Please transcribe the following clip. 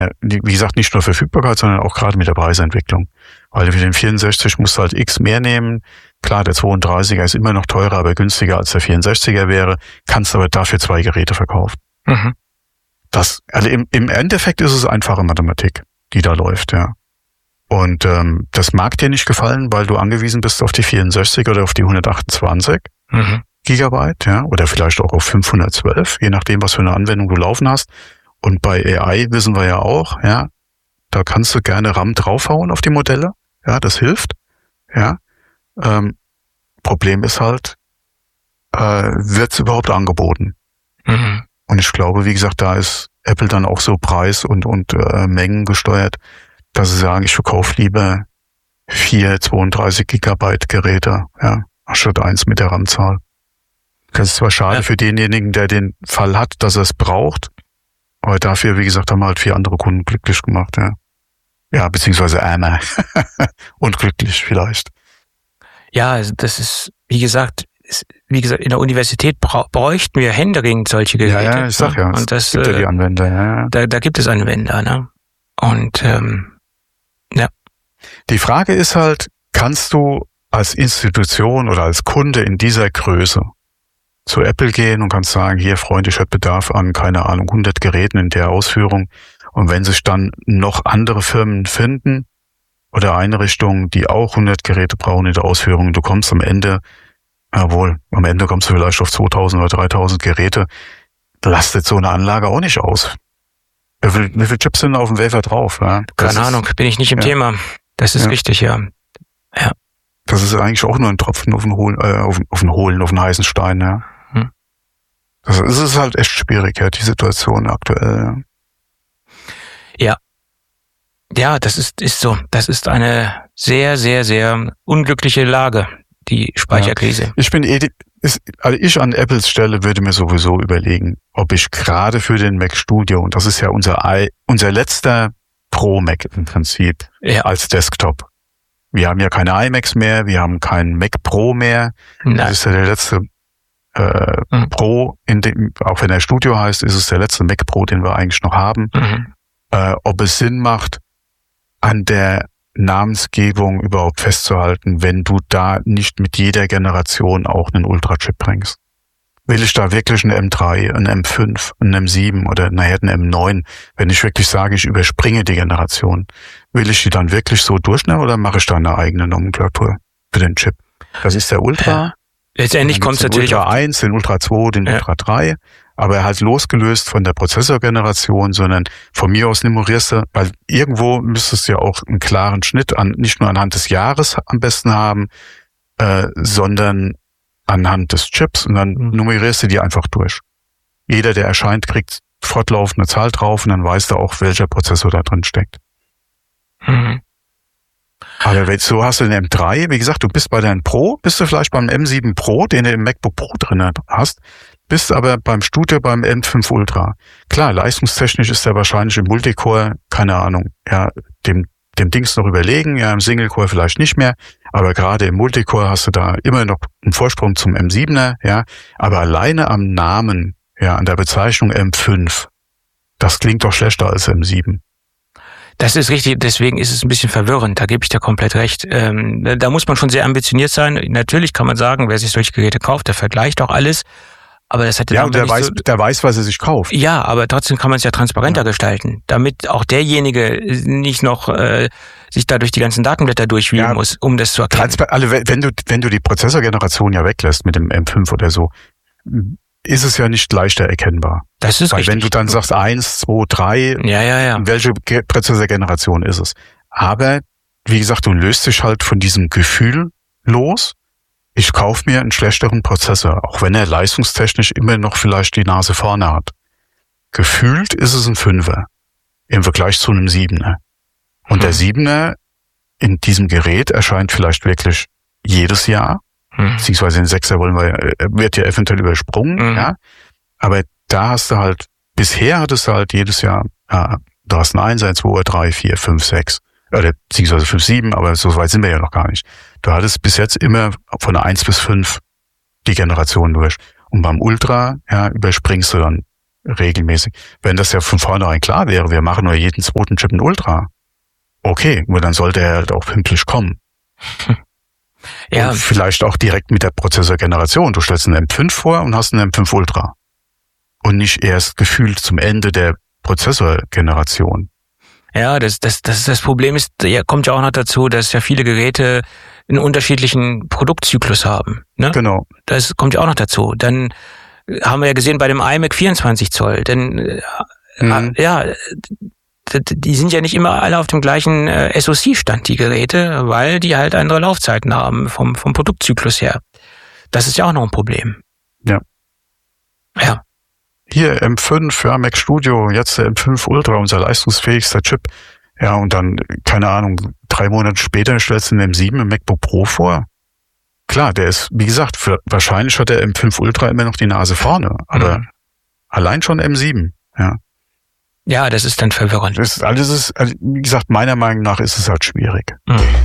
wie gesagt, nicht nur Verfügbarkeit, sondern auch gerade mit der Preisentwicklung. Weil für den 64 musst du halt X mehr nehmen. Klar, der 32er ist immer noch teurer, aber günstiger als der 64er wäre, kannst aber dafür 2 Geräte verkaufen. Mhm. Also im Endeffekt ist es einfache Mathematik, die da läuft, ja. Und das mag dir nicht gefallen, weil du angewiesen bist auf die 64 oder auf die 128 Gigabyte, ja, oder vielleicht auch auf 512, je nachdem, was für eine Anwendung du laufen hast. Und bei AI wissen wir ja auch, ja, da kannst du gerne RAM draufhauen auf die Modelle, ja, das hilft, ja. Problem ist halt, wird's überhaupt angeboten? Mhm. Und ich glaube, wie gesagt, da ist Apple dann auch so Preis- und Mengen gesteuert, dass sie sagen, ich verkaufe lieber 4 32 Gigabyte Geräte, ja, anstatt 1 mit der RAM-Zahl. Das ist zwar schade für denjenigen, der den Fall hat, dass er es braucht, aber dafür, wie gesagt, haben wir halt 4 andere Kunden glücklich gemacht, ja. Ja, beziehungsweise ärmer. Und glücklich vielleicht. Ja, das ist, wie gesagt, in der Universität bräuchten wir händeringend solche Geräte. Ja, ich sag ja. Und das gibt ja die Anwender, ja. Da gibt es Anwender, ne? Und ja. Die Frage ist halt, kannst du als Institution oder als Kunde in dieser Größe zu Apple gehen und kannst sagen, hier Freund, ich hätte Bedarf an, keine Ahnung, 100 Geräten in der Ausführung. Und wenn sich dann noch andere Firmen finden oder Einrichtungen, die auch 100 Geräte brauchen in der Ausführung, du kommst am Ende kommst du vielleicht auf 2000 oder 3000 Geräte, lastet so eine Anlage auch nicht aus. Wie viele Chips sind auf dem Wafer drauf? Ja? Keine Ahnung, bin ich nicht im Thema. Das ist richtig, ja. Ja. Das ist eigentlich auch nur ein Tropfen auf den heißen Stein, ja. Das ist halt echt schwierig, ja, die Situation aktuell. Ja. Ja, das ist so. Das ist eine sehr, sehr, sehr unglückliche Lage, die Speicherkrise. Ja. Ich an Apples Stelle würde mir sowieso überlegen, ob ich gerade für den Mac Studio, und das ist ja unser letzter Pro-Mac im Prinzip, als Desktop. Wir haben ja keine iMacs mehr, wir haben keinen Mac Pro mehr. Nein. Das ist ja der letzte Pro, auch wenn er Studio heißt, ist es der letzte Mac Pro, den wir eigentlich noch haben. Ob es Sinn macht, an der Namensgebung überhaupt festzuhalten, wenn du da nicht mit jeder Generation auch einen Ultra-Chip bringst. Will ich da wirklich einen M3, einen M5, einen M7 oder nachher einen M9, wenn ich wirklich sage, ich überspringe die Generation, will ich die dann wirklich so durchnehmen oder mache ich da eine eigene Nomenklatur für den Chip? Das ist der Ultra. Letztendlich kommt es natürlich Ultra 1, den Ultra 2, den Ultra 3, aber halt losgelöst von der Prozessorgeneration, sondern von mir aus nummerierst du, weil irgendwo müsstest du ja auch einen klaren Schnitt nicht nur anhand des Jahres am besten haben, sondern anhand des Chips, und dann nummerierst du die einfach durch. Jeder, der erscheint, kriegt fortlaufend eine Zahl drauf und dann weißt du auch, welcher Prozessor da drin steckt. Aber so hast du den M3, wie gesagt, du bist bei deinem Pro, bist du vielleicht beim M7 Pro, den du im MacBook Pro drin hast, bist aber beim Studio beim M5 Ultra. Klar, leistungstechnisch ist der wahrscheinlich im Multicore, keine Ahnung, ja, dem Dings noch überlegen, ja, im Single-Core vielleicht nicht mehr, aber gerade im Multicore hast du da immer noch einen Vorsprung zum M7er, ja, aber alleine am Namen, ja, an der Bezeichnung M5, das klingt doch schlechter als M7. Das ist richtig, deswegen ist es ein bisschen verwirrend, da gebe ich dir komplett recht. Da muss man schon sehr ambitioniert sein. Natürlich kann man sagen, wer sich solche Geräte kauft, der vergleicht auch alles. Aber das hätte und der weiß, was er sich kauft. Ja, aber trotzdem kann man es ja transparenter gestalten, damit auch derjenige nicht noch sich da durch die ganzen Datenblätter durchwühlen muss, um das zu erkennen. Wenn du die Prozessorgeneration ja weglässt mit dem M5 oder so, ist es ja nicht leichter erkennbar. Das ist Weil richtig. wenn du dann sagst 1, 2, 3, welche Prozessorgeneration ist es? Aber, wie gesagt, du löst dich halt von diesem Gefühl los, ich kaufe mir einen schlechteren Prozessor, auch wenn er leistungstechnisch immer noch vielleicht die Nase vorne hat. Gefühlt ist es ein 5er im Vergleich zu einem 7er. Und der 7er in diesem Gerät erscheint vielleicht wirklich jedes Jahr, beziehungsweise den 6er wird ja eventuell übersprungen, ja. Aber da hast du halt, bisher hattest du halt jedes Jahr, du hast einen 1er, 2er, 3, 4, 5, 6, oder beziehungsweise 5, 7, aber so weit sind wir ja noch gar nicht. Du hattest bis jetzt immer von der 1 bis 5 die Generation durch. Und beim Ultra, ja, überspringst du dann regelmäßig. Wenn das ja von vornherein klar wäre, wir machen nur jeden zweiten Chip ein Ultra. Okay, nur dann sollte er halt auch pünktlich kommen. Ja. Und vielleicht auch direkt mit der Prozessorgeneration. Du stellst einen M5 vor und hast einen M5 Ultra. Und nicht erst gefühlt zum Ende der Prozessorgeneration. Ja, das Problem ist, kommt ja auch noch dazu, dass ja viele Geräte einen unterschiedlichen Produktzyklus haben. Ne? Genau. Das kommt ja auch noch dazu. Dann haben wir ja gesehen bei dem iMac 24 Zoll. Denn die sind ja nicht immer alle auf dem gleichen SoC-Stand, die Geräte, weil die halt andere Laufzeiten haben vom Produktzyklus her. Das ist ja auch noch ein Problem. Ja. Ja. Hier M5, ja, Mac Studio, jetzt der M5 Ultra, unser leistungsfähigster Chip. Ja, und dann, keine Ahnung, 3 Monate später stellst du einen M7 im MacBook Pro vor. Klar, der ist, wie gesagt, wahrscheinlich hat der M5 Ultra immer noch die Nase vorne, aber allein schon M7, ja. Ja, das ist dann verwirrend. Wie gesagt, meiner Meinung nach ist es halt schwierig.